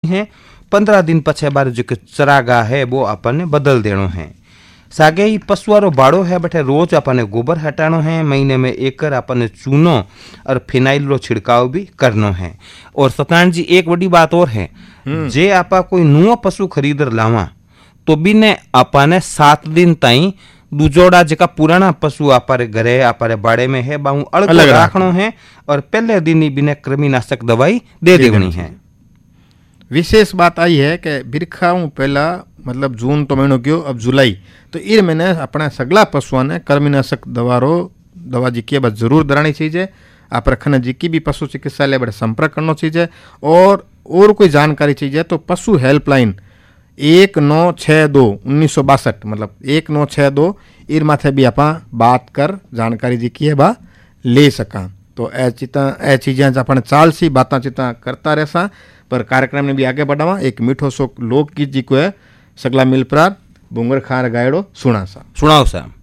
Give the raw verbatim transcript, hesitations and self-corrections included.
है। पंद्रह दिन पछे बार जो चरागाह है वो अपन ने बदल देनो है। सागे ही पशुआ रो बाड़ो है बटे रोज अपन ने गोबर हटानो है। महीने में एक अपन ने चूनो और फिनाइल रो छिड़काव भी करनो है। और सत्यनारायण जी एक बड़ी बात और है, जे आपा कोई नुआ पशु खरीदर लावा तो भी ने अपन ने सात दिन ताई दूजोड़ा जका पुराना पशु आपारे घरे आपारे बाड़े में है बाऊ अलग राखनो है और पहले दिन ही बिना कृमिनाशक दवाई दे देवनी है। विशेष बात आई है कि बिरखाऊं पहला मतलब जून तो महीनों गयो, अब जुलाई, तो इन महीने अपना सगला पशुओं ने कृमिनाशक दवारो दवा जी की बस जरूर दरानी चाहिए। आप रखने जी की भी पशु चिकित्सालय बड़े संपर्क करना चाहिए। और और कोई जानकारी चाहिए तो पशु हेल्पलाइन एक नौ छः दो उन्नीस सौ बासठ मतलब एक नौ छः दो ईर माथे भी आप बात कर जानकारी जी की है बा ले सका। तो ए चिता ए चीज़ें अपन चाल सी बातें चिता करता रहसा, पर कार्यक्रम ने भी आगे बढ़ावा। एक मीठो सो लोकगीत जी को है सगला मिलप्रार बुंगर खार गायड़ो सुना सा सुनाओ सा।